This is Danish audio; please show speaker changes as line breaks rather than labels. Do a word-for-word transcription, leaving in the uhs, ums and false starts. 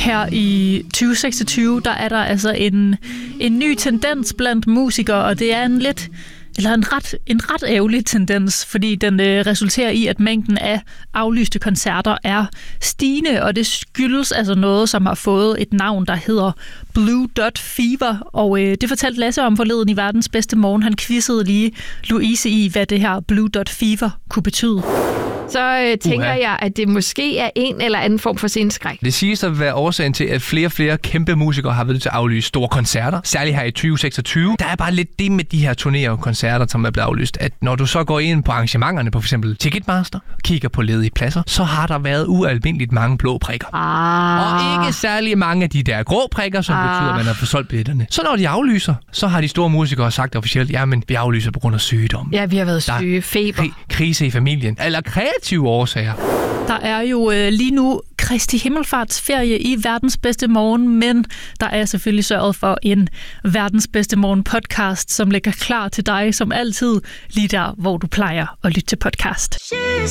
her i tyve seksogtyve, der er der altså en, en ny tendens blandt musikere, og det er en lidt eller en ret, en ret ærgerlig tendens, fordi den øh, resulterer i, at mængden af aflyste koncerter er stigende, og det skyldes altså noget, som har fået et navn, der hedder Blue Dot Fever, og øh, det fortalte Lasse om forleden i Verdens Bedste Morgen. Han quizzede lige Louise i, hvad det her Blue Dot Fever kunne betyde.
Så øh, tænker
Uha.
jeg, at det måske er en eller anden form for sceneskræk.
Det siges at være årsagen til, at flere og flere kæmpe musikere har været nødt til at aflyse store koncerter. Særligt her i tyve seksogtyve. Der er bare lidt det med de her turnéer og koncerter, som er blevet aflyst, at når du så går ind på arrangementerne på f.eks. Ticketmaster, kigger på ledige pladser, så har der været ualmindeligt mange blå prikker.
Ah.
Og ikke særlig mange af de der grå prikker, som
Ah.
betyder, at man har forsolgt billetterne. Så når de aflyser, så har de store musikere sagt officielt, jamen vi aflyser på grund af sygdom.
Ja, vi har været
Der-
syge, feber.
Kri- krise i familien, eller kreative årsager.
Der er jo øh, lige nu Kristi Himmelfartsferie i Verdens Bedste Morgen, men der er selvfølgelig sørget for en Verdens Bedste Morgen podcast, som ligger klar til dig som altid, lige der, hvor du plejer at lytte til podcast.